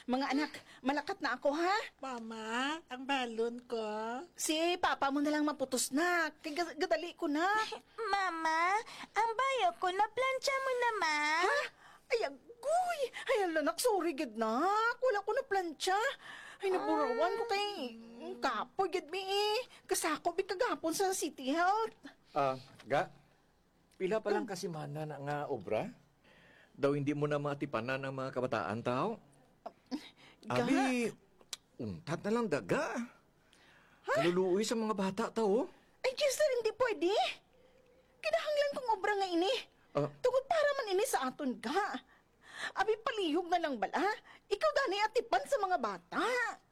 Mga anak, malakat na ako ha. Mama, ang balon ko. Si papa mo na lang maputos na. Gadali ko na. Mama, ang bayo ko na plancha mo naman. Ha? Ay, agoy! Ay, alanak, sorry, gid nak. Wala ko na plancha. Ay, naburawan ko kay kapoy, gid mi eh. Kasako, bi kagapon sa City Health. Ga, pila pa lang kasi mana na nga obra? Daw hindi mo na matipanan ng mga kabataan tao? Abi, untat na lang daga. Naluluoy sa mga bata tao. Ay, Chester, hindi pwede. Kinahanglan kong obra nga ini. Tungod para man ini sa aton ka. Abi, palihog na lang bala. Ikaw dani atipan sa mga bata.